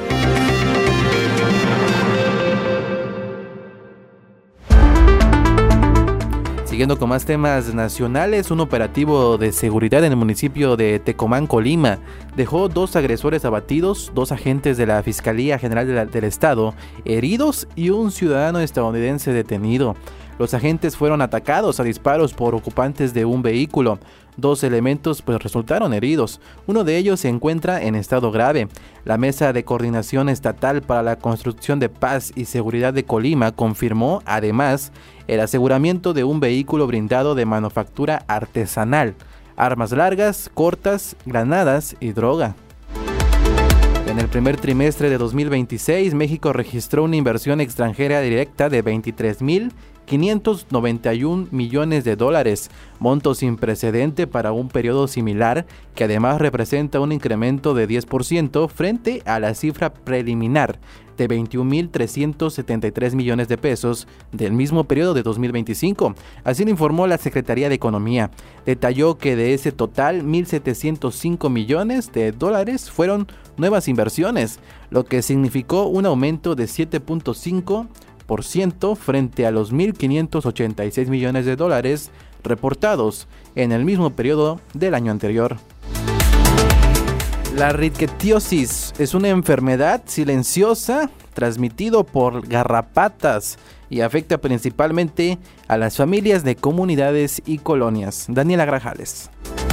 Siguiendo con más temas nacionales, un operativo de seguridad en el municipio de Tecomán, Colima, dejó dos agresores abatidos, dos agentes de la Fiscalía General de la, del Estado heridos y un ciudadano estadounidense detenido. Los agentes fueron atacados a disparos por ocupantes de un vehículo. Dos elementos pues resultaron heridos. Uno de ellos se encuentra en estado grave. La Mesa de Coordinación Estatal para la Construcción de Paz y Seguridad de Colima confirmó, además, el aseguramiento de un vehículo blindado de manufactura artesanal, armas largas, cortas, granadas y droga. En el primer trimestre de dos mil veintiséis, México registró una inversión extranjera directa de veintitrés mil quinientos noventa y un millones de dólares, monto sin precedente para un periodo similar, que además representa un incremento de diez por ciento frente a la cifra preliminar de veintiún mil trescientos setenta y tres millones de pesos del mismo periodo de dos mil veinticinco. Así lo informó la Secretaría de Economía. Detalló que de ese total, mil setecientos cinco millones de dólares fueron nuevas inversiones, lo que significó un aumento de siete punto cinco por ciento frente a los mil quinientos ochenta y seis millones de dólares reportados en el mismo periodo del año anterior. La rickettsiosis es una enfermedad silenciosa transmitido por garrapatas y afecta principalmente a las familias de comunidades y colonias. Daniela Grajales.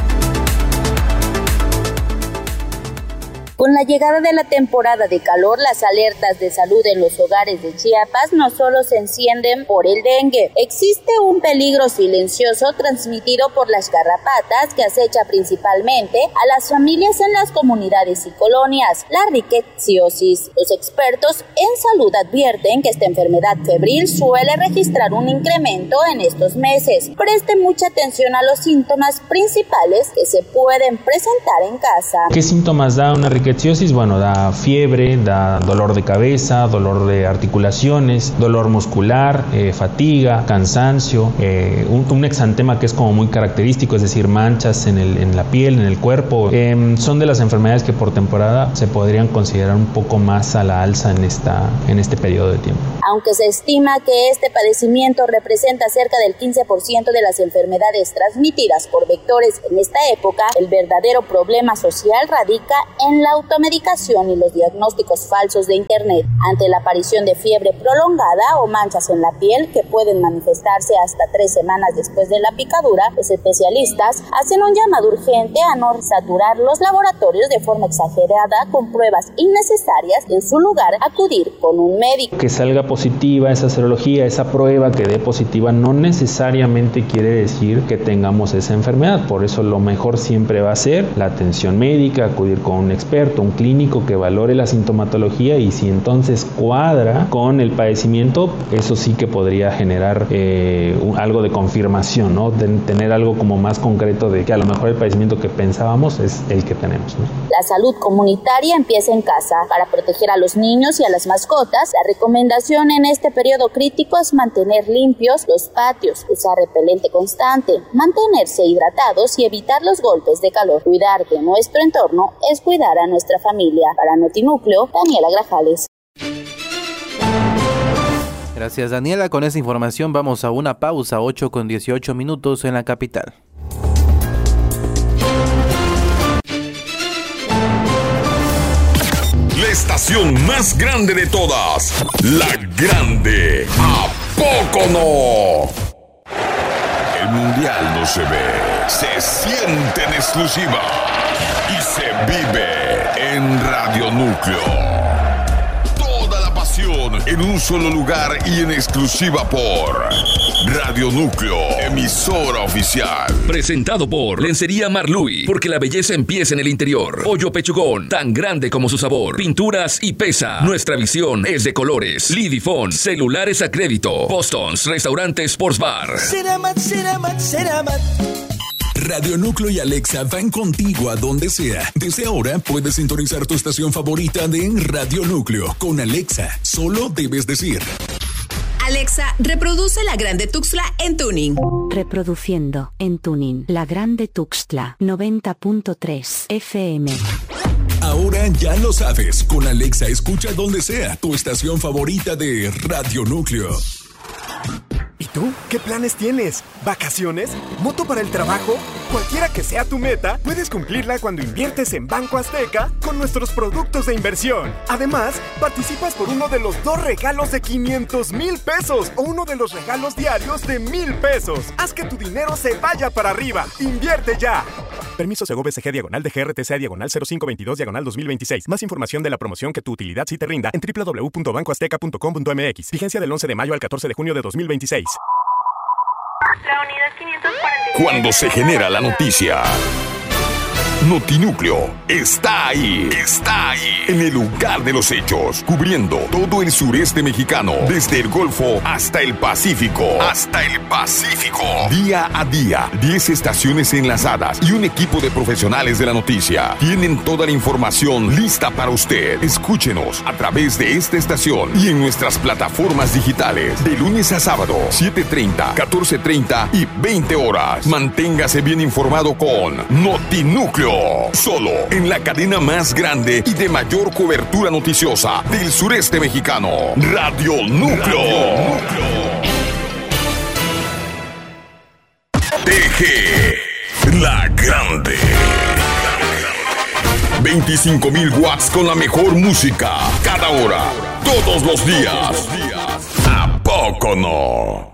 Con la llegada de la temporada de calor, las alertas de salud en los hogares de Chiapas no solo se encienden por el dengue. Existe un peligro silencioso transmitido por las garrapatas que acecha principalmente a las familias en las comunidades y colonias, la rickettsiosis. Los expertos en salud advierten que esta enfermedad febril suele registrar un incremento en estos meses. Preste mucha atención a los síntomas principales que se pueden presentar en casa.
¿Qué síntomas da una rickettsiosis? Bueno, da fiebre, da dolor de cabeza, dolor de articulaciones, dolor muscular, eh, fatiga, cansancio, eh, un, un exantema que es como muy característico, es decir, manchas en, el, en la piel, en el cuerpo. Eh, son de las enfermedades que por temporada se podrían considerar un poco más a la alza en, esta, en este periodo de tiempo.
Aunque se estima que este padecimiento representa cerca del quince por ciento de las enfermedades transmitidas por vectores en esta época, el verdadero problema social radica en la automedicación y los diagnósticos falsos de Internet. Ante la aparición de fiebre prolongada o manchas en la piel que pueden manifestarse hasta tres semanas después de la picadura, los especialistas hacen un llamado urgente a no saturar los laboratorios de forma exagerada con pruebas innecesarias y en su lugar acudir con un médico.
Que salga positiva esa serología, esa prueba que dé positiva, no necesariamente quiere decir que tengamos esa enfermedad. Por eso lo mejor siempre va a ser la atención médica, acudir con un experto, un clínico que valore la sintomatología, y si entonces cuadra con el padecimiento, eso sí que podría generar eh, un, algo de confirmación, ¿no? De tener algo como más concreto de que a lo mejor el padecimiento que pensábamos es el que tenemos, ¿no?
La salud comunitaria empieza en casa. Para proteger a los niños y a las mascotas, la recomendación en este periodo crítico es mantener limpios los patios, usar repelente constante, mantenerse hidratados y evitar los golpes de calor. Cuidar de nuestro entorno es cuidar a nuestra familia. Para Notinúcleo, Daniela Grajales.
Gracias, Daniela. Con esa información vamos a una pausa, ocho con dieciocho minutos en la capital.
La estación más grande de todas, La Grande. ¿A poco no? El mundial no se ve, se siente en exclusiva y se vive en Radio Núcleo. Toda la pasión en un solo lugar y en exclusiva por Radio Núcleo, emisora oficial.
Presentado por Lencería Marluy, porque la belleza empieza en el interior. Pollo Pechugón, tan grande como su sabor. Pinturas y pesa. Nuestra visión es de colores. Lidifón, celulares a crédito. Boston's, restaurante Sports Bar.
Ceramat, Ceramat, Ceramat. Radio Núcleo y Alexa van contigo a donde sea. Desde ahora puedes sintonizar tu estación favorita de Radio Núcleo. Con Alexa, solo debes decir:
Alexa, reproduce La Grande Tuxtla en tuning.
Reproduciendo en tuning La Grande Tuxtla noventa punto tres F M.
Ahora ya lo sabes. Con Alexa escucha donde sea tu estación favorita de Radio Núcleo.
¿Y tú? ¿Qué planes tienes? ¿Vacaciones? ¿Moto para el trabajo? Cualquiera que sea tu meta, puedes cumplirla cuando inviertes en Banco Azteca con nuestros productos de inversión. Además, participas por uno de los dos regalos de quinientos mil pesos o uno de los regalos diarios de mil pesos. Haz que tu dinero se vaya para arriba. ¡Invierte ya! Permiso Segov S G diagonal de G R T C diagonal cero cinco veintidós diagonal dos mil veintiséis. Más información de la promoción que tu utilidad sí te rinda en doble u doble u doble u punto banco azteca punto com punto m x. Vigencia del once de mayo al catorce de junio de dos mil veintiséis.
La unidad quinientos cuarenta y siete.
Cuando se genera la noticia, Notinúcleo está ahí, está ahí, en el lugar de los hechos, cubriendo todo el sureste mexicano, desde el Golfo hasta el Pacífico, hasta el Pacífico. Día a día, diez estaciones enlazadas y un equipo de profesionales de la noticia tienen toda la información lista para usted. Escúchenos a través de esta estación y en nuestras plataformas digitales, de lunes a sábado, siete treinta, catorce treinta y veinte horas. Manténgase bien informado con Notinúcleo. Solo en la cadena más grande y de mayor cobertura noticiosa del sureste mexicano, Radio Núcleo. Radio Núcleo. T G, La Grande. veinticinco mil watts con la mejor música, cada hora, todos los días. ¿A poco no?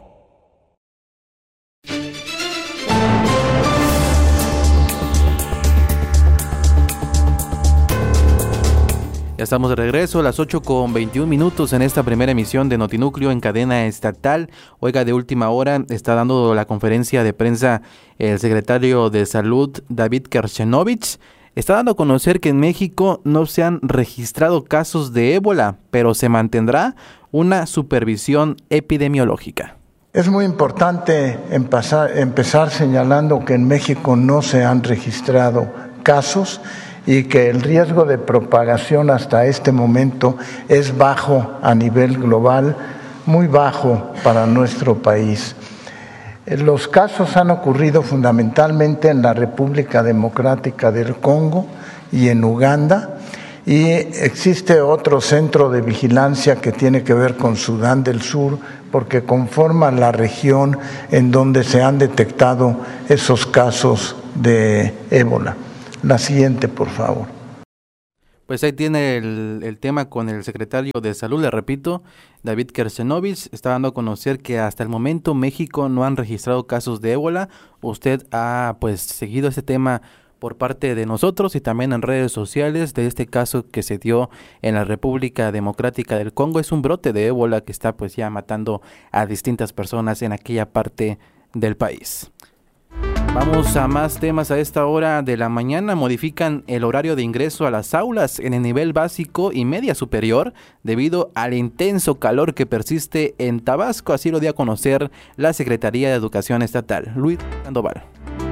Ya estamos de regreso a las ocho con veintiún minutos en esta primera emisión de Notinúcleo en cadena estatal. Oiga, de última hora está dando la conferencia de prensa el secretario de Salud, David Kerchenovich. Está dando a conocer que en México no se han registrado casos de ébola, pero se mantendrá una supervisión epidemiológica.
Es muy importante empezar, empezar señalando que en México no se han registrado casos y que el riesgo de propagación hasta este momento es bajo a nivel global, muy bajo para nuestro país. Los casos han ocurrido fundamentalmente en la República Democrática del Congo y en Uganda, y existe otro centro de vigilancia que tiene que ver con Sudán del Sur, porque conforman la región en donde se han detectado esos casos de ébola. La siguiente, por favor.
Pues ahí tiene el, el tema con el secretario de Salud, le repito, David Kersenovich, está dando a conocer que hasta el momento México no han registrado casos de ébola. Usted ha pues seguido este tema por parte de nosotros y también en redes sociales de este caso que se dio en la República Democrática del Congo. Es un brote de ébola que está pues ya matando a distintas personas en aquella parte del país. Vamos a más temas a esta hora de la mañana. Modifican el horario de ingreso a las aulas en el nivel básico y media superior debido al intenso calor que persiste en Tabasco. Así lo dio a conocer la Secretaría de Educación Estatal. Luis Sandoval.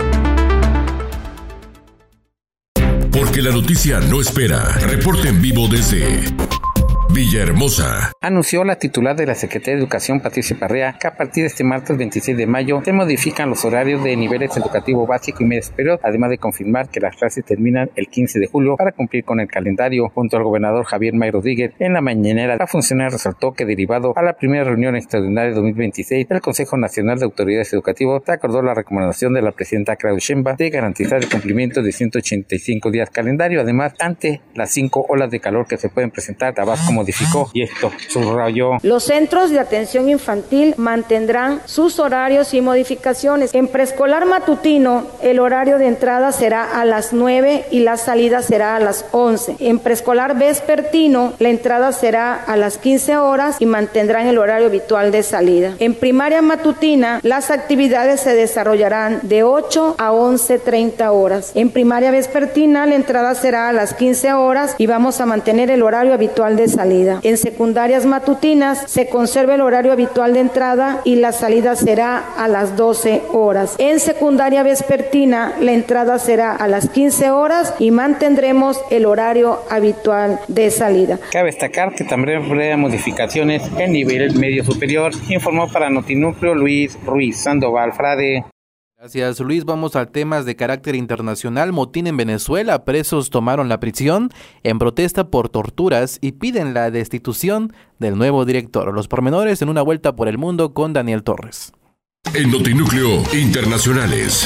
Porque la noticia no espera. Reporte en vivo desde Villahermosa.
Anunció la titular de la Secretaría de Educación, Patricia Parrea, que a partir de este martes veintiséis de mayo se modifican los horarios de niveles educativo básico y medio superior, además de confirmar que las clases terminan el quince de julio para cumplir con el calendario. Junto al gobernador Javier May Rodríguez, en la mañanera, la funcionaria resaltó que derivado a la primera reunión extraordinaria de dos mil veintiséis del Consejo Nacional de Autoridades Educativas, se acordó la recomendación de la presidenta Claudia Sheinbaum de garantizar el cumplimiento de ciento ochenta y cinco días calendario. Además, ante las cinco olas de calor que se pueden presentar, Tabasco modificó y esto subrayó.
Los centros de atención infantil mantendrán sus horarios y modificaciones. En preescolar matutino, el horario de entrada será a las nueve y la salida será a las once. En preescolar vespertino, la entrada será a las quince horas y mantendrán el horario habitual de salida. En primaria matutina, las actividades se desarrollarán de ocho a once treinta horas. En primaria vespertina, la entrada será a las quince horas y vamos a mantener el horario habitual de salida. En secundarias matutinas se conserva el horario habitual de entrada y la salida será a las doce horas. En secundaria vespertina la entrada será a las quince horas y mantendremos el horario habitual de salida.
Cabe destacar que también habrá modificaciones en nivel medio superior, informó para Notinúcleo Luis Ruiz Sandoval Frade.
Gracias, Luis. Vamos a temas de carácter internacional. Motín en Venezuela. Presos tomaron la prisión en protesta por torturas y piden la destitución del nuevo director. Los pormenores en una vuelta por el mundo con Daniel Torres.
En Notinúcleo Internacionales.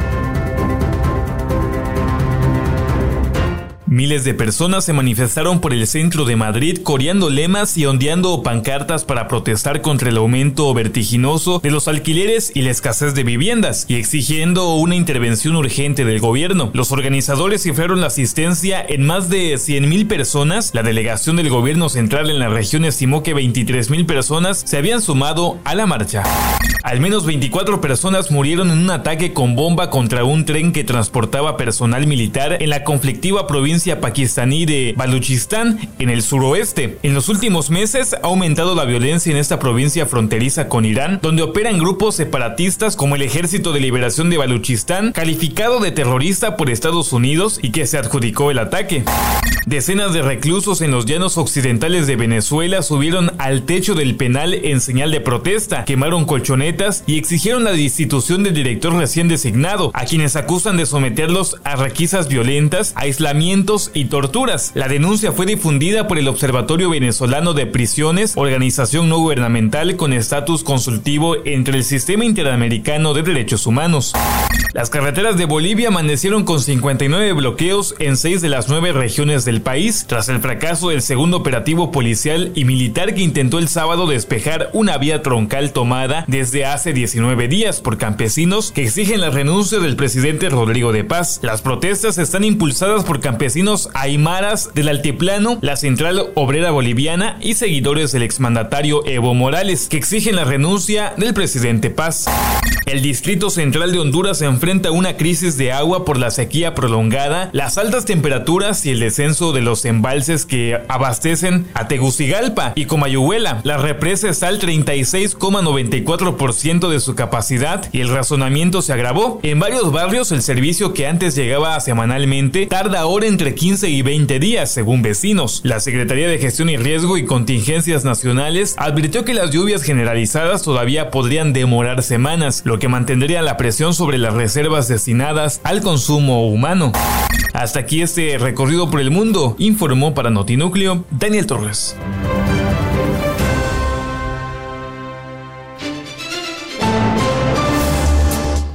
Miles de personas se manifestaron por el centro de Madrid coreando lemas y ondeando pancartas para protestar contra el aumento vertiginoso de los alquileres y la escasez de viviendas y exigiendo una intervención urgente del gobierno. Los organizadores cifraron la asistencia en más de cien mil personas. La delegación del gobierno central en la región estimó que veintitrés mil personas se habían sumado a la marcha. Al menos veinticuatro personas murieron en un ataque con bomba contra un tren que transportaba personal militar en la conflictiva provincia pakistaní de Baluchistán, en el suroeste. En los últimos meses ha aumentado la violencia en esta provincia fronteriza con Irán, donde operan grupos separatistas como el Ejército de Liberación de Baluchistán, calificado de terrorista por Estados Unidos y que se adjudicó el ataque. Decenas de reclusos en los llanos occidentales de Venezuela subieron al techo del penal en señal de protesta, quemaron colchonetas y exigieron la destitución del director recién designado, a quienes acusan de someterlos a requisas violentas, aislamientos y torturas. La denuncia fue difundida por el Observatorio Venezolano de Prisiones, organización no gubernamental con estatus consultivo entre el Sistema Interamericano de Derechos Humanos. Las carreteras de Bolivia amanecieron con cincuenta y nueve bloqueos en seis de las nueve regiones del país, tras el fracaso del segundo operativo policial y militar que intentó el sábado despejar una vía troncal tomada desde hace diecinueve días por campesinos que exigen la renuncia del presidente Rodrigo de Paz. Las protestas están impulsadas por campesinos aymaras del altiplano, la Central Obrera Boliviana y seguidores del exmandatario Evo Morales, que exigen la renuncia del presidente Paz. El Distrito Central de Honduras se enfrenta a una crisis de agua por la sequía prolongada, las altas temperaturas y el descenso de los embalses que abastecen a Tegucigalpa y Comayuela. La represa está al treinta y seis coma noventa y cuatro por ciento de su capacidad y el razonamiento se agravó. En varios barrios el servicio que antes llegaba semanalmente tarda ahora entre quince y veinte días, según vecinos. La Secretaría de Gestión y Riesgo y Contingencias Nacionales advirtió que las lluvias generalizadas todavía podrían demorar semanas, lo que mantendría la presión sobre las reservas destinadas al consumo humano. Hasta aquí este recorrido por el mundo, informó para Notinúcleo Daniel Torres.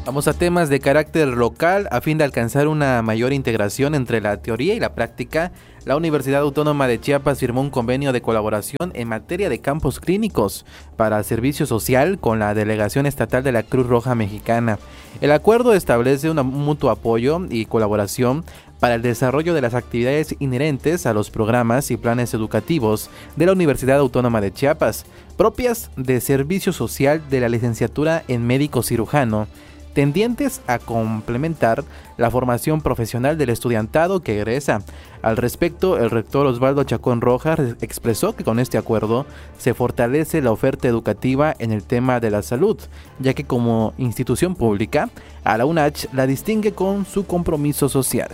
Vamos a temas de carácter local. A fin de alcanzar una mayor integración entre la teoría y la práctica, la Universidad Autónoma de Chiapas firmó un convenio de colaboración en materia de campos clínicos para servicio social con la Delegación Estatal de la Cruz Roja Mexicana. El acuerdo establece un mutuo apoyo y colaboración para el desarrollo de las actividades inherentes a los programas y planes educativos de la Universidad Autónoma de Chiapas, propias de servicio social de la licenciatura en médico cirujano, tendientes a complementar la formación profesional del estudiantado que egresa. Al respecto, el rector Osvaldo Chacón Rojas expresó que con este acuerdo se fortalece la oferta educativa en el tema de la salud, ya que como institución pública, a la UNACH la distingue con su compromiso social.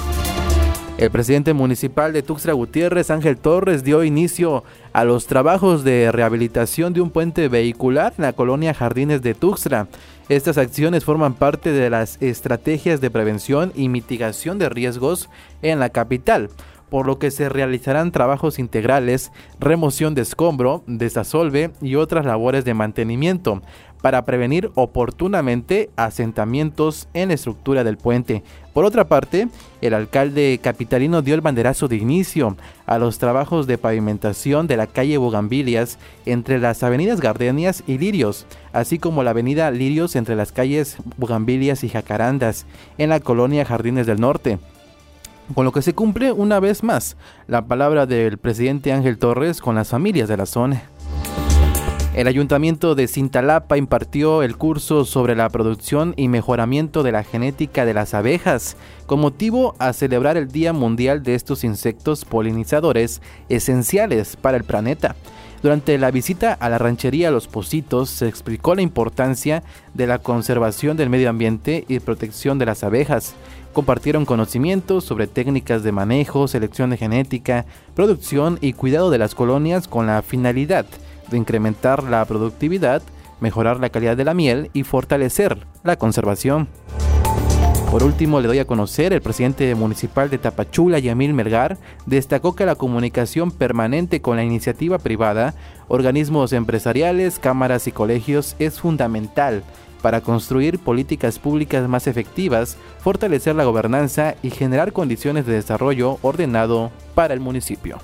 El presidente municipal de Tuxtla Gutiérrez, Ángel Torres, dio inicio a los trabajos de rehabilitación de un puente vehicular en la colonia Jardines de Tuxtla. Estas acciones forman parte de las estrategias de prevención y mitigación de riesgos en la capital, por lo que se realizarán trabajos integrales, remoción de escombro, desasolve y otras labores de mantenimiento para prevenir oportunamente asentamientos en la estructura del puente. Por otra parte, el alcalde capitalino dio el banderazo de inicio a los trabajos de pavimentación de la calle Bugambilias entre las avenidas Gardenias y Lirios, así como la avenida Lirios entre las calles Bugambilias y Jacarandas, en la colonia Jardines del Norte. Con lo que se cumple una vez más la palabra del presidente Ángel Torres con las familias de la zona. El Ayuntamiento de Cintalapa impartió el curso sobre la producción y mejoramiento de la genética de las abejas, con motivo a celebrar el Día Mundial de estos insectos polinizadores esenciales para el planeta. Durante la visita a la ranchería Los Pocitos se explicó la importancia de la conservación del medio ambiente y protección de las abejas. Compartieron conocimientos sobre técnicas de manejo, selección de genética, producción y cuidado de las colonias con la finalidad de incrementar la productividad, mejorar la calidad de la miel y fortalecer la conservación. Por último, le doy a conocer, el presidente municipal de Tapachula, Yamil Melgar, destacó que la comunicación permanente con la iniciativa privada, organismos empresariales, cámaras y colegios es fundamental para construir políticas públicas más efectivas, fortalecer la gobernanza y generar condiciones de desarrollo ordenado para el municipio.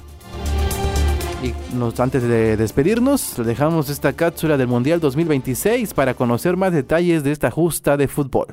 Y nos, antes de despedirnos, le dejamos esta cápsula del Mundial dos mil veintiséis para conocer más detalles de esta justa de fútbol.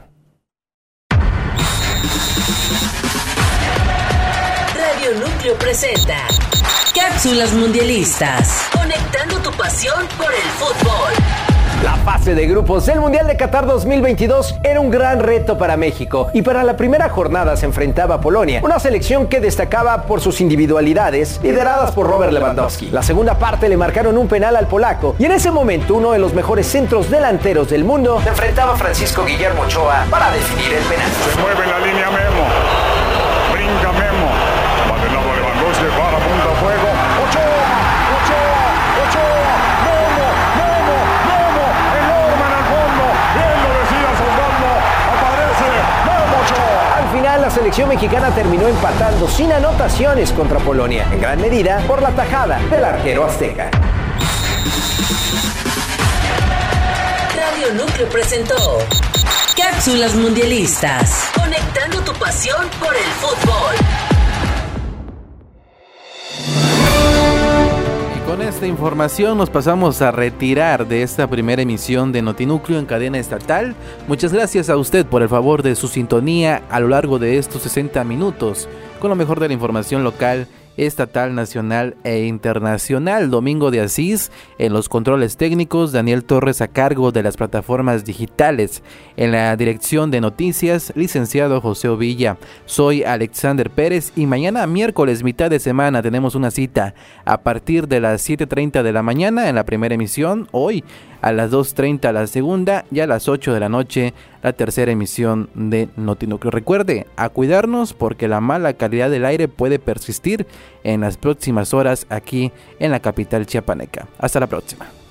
Radio Núcleo presenta Cápsulas Mundialistas, conectando tu pasión por el fútbol.
La fase de grupos del Mundial de Qatar dos mil veintidós era un gran reto para México y para la primera jornada se enfrentaba a Polonia, una selección que destacaba por sus individualidades lideradas por Robert Lewandowski. La segunda parte le marcaron un penal al polaco y en ese momento uno de los mejores centros delanteros del mundo se enfrentaba a Francisco Guillermo Ochoa para definir el penal.
Se mueve en la línea Memo, brinca Memo, va del lado Lewandowski, para punta a fuego, Ochoa, Ochoa, Ochoa, Memo, Memo, Memo, enorme en el fondo, bien lo decía Soldado, aparece Memo Ochoa.
Al final la selección mexicana terminó empatando sin anotaciones contra Polonia, en gran medida por la tajada del arquero azteca.
Radio Núcleo presentó Cápsulas Mundialistas, conectando tu pasión por el fútbol.
Con esta información nos pasamos a retirar de esta primera emisión de Notinúcleo en cadena estatal. Muchas gracias a usted por el favor de su sintonía a lo largo de estos sesenta minutos con lo mejor de la información local, estatal, nacional e internacional. Domingo de Asís en los controles técnicos, Daniel Torres a cargo de las plataformas digitales. En la dirección de noticias, licenciado José Ovilla. Soy Alexander Pérez y mañana miércoles, mitad de semana, tenemos una cita a partir de las siete treinta de la mañana en la primera emisión. Hoy a las dos treinta la segunda y a las ocho de la noche la tercera emisión de Notinúcleo. Recuerde a cuidarnos porque la mala calidad del aire puede persistir en las próximas horas aquí en la capital chiapaneca. Hasta la próxima.